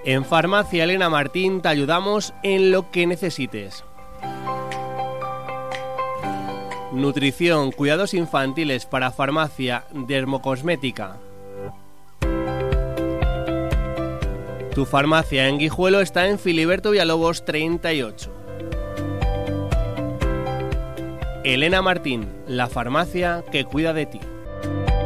En Farmacia Elena Martín te ayudamos en lo que necesites. Nutrición, cuidados infantiles, parafarmacia, dermocosmética. Tu farmacia en Guijuelo está en Filiberto Villalobos 38. Elena Martín, la farmacia que cuida de ti.